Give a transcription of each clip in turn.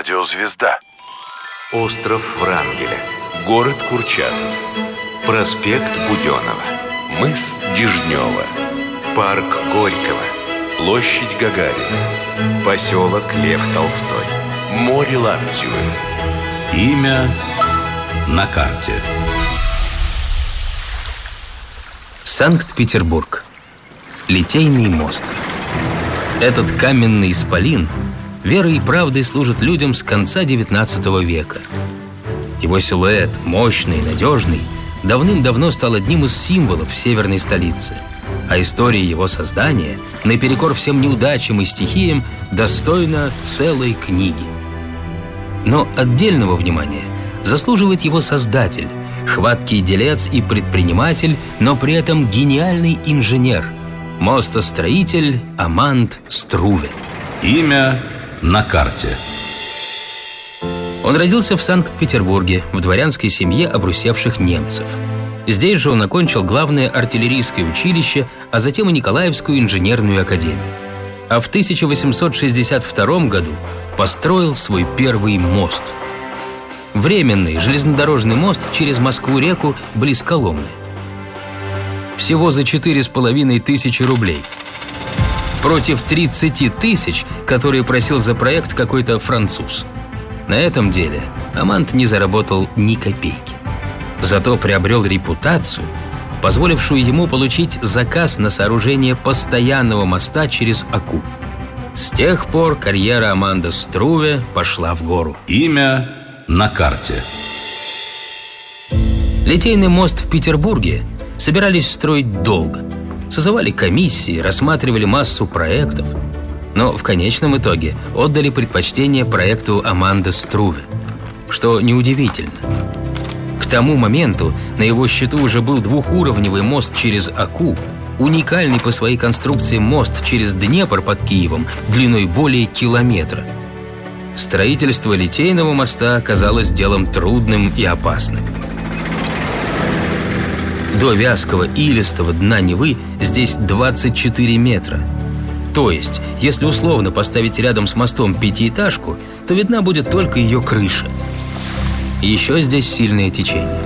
Радиозвезда. Остров Врангеля. Город Курчатов. Проспект Буденова. Мыс Дежнева. Парк Горького. Площадь Гагарина. Поселок Лев Толстой. Море Лаптевы. Имя на карте. Санкт-Петербург. Литейный мост. Этот каменный исполин верой и правдой служит людям с конца XIX века. Его силуэт, мощный и надежный, давным-давно стал одним из символов северной столицы. А история его создания, наперекор всем неудачам и стихиям, достойна целой книги. Но отдельного внимания заслуживает его создатель, хваткий делец и предприниматель, но при этом гениальный инженер, мостостроитель Аманд Струве. Имя на карте. Он родился в Санкт-Петербурге в дворянской семье обрусевших немцев. Здесь же он окончил главное артиллерийское училище, а затем и Николаевскую инженерную академию. А в 1862 году построил свой первый мост. Временный железнодорожный мост через Москву-реку близ Коломны. Всего за 4500 рублей. Против 30 тысяч, которые просил за проект какой-то француз. На этом деле Аманд не заработал ни копейки. Зато приобрел репутацию, позволившую ему получить заказ на сооружение постоянного моста через Аку. С тех пор карьера Аманда Струве пошла в гору. Имя на карте. Литейный мост в Петербурге собирались строить долго. Созывали комиссии, рассматривали массу проектов. Но в конечном итоге отдали предпочтение проекту Аманда Струве, что неудивительно. К тому моменту на его счету уже был двухуровневый мост через Аку, уникальный по своей конструкции мост через Днепр под Киевом длиной более километра. Строительство литейного моста оказалось делом трудным и опасным. До вязкого илистого дна Невы здесь 24 метра. То есть, если условно поставить рядом с мостом пятиэтажку, то видна будет только ее крыша. Еще здесь сильное течение.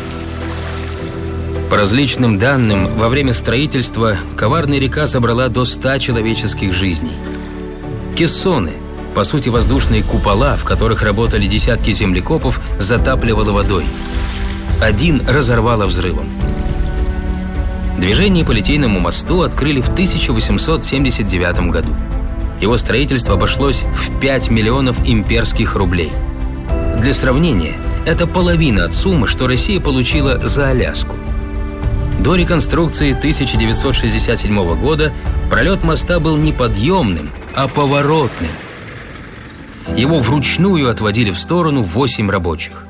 По различным данным, во время строительства коварная река забрала до 100 человеческих жизней. Кессоны, по сути воздушные купола, в которых работали десятки землекопов, затапливало водой. Один разорвало взрывом. Движение по литейному мосту открыли в 1879 году. Его строительство обошлось в 5 миллионов имперских рублей. Для сравнения, это половина от суммы, что Россия получила за Аляску. До реконструкции 1967 года пролет моста был не подъемным, а поворотным. Его вручную отводили в сторону 8 рабочих.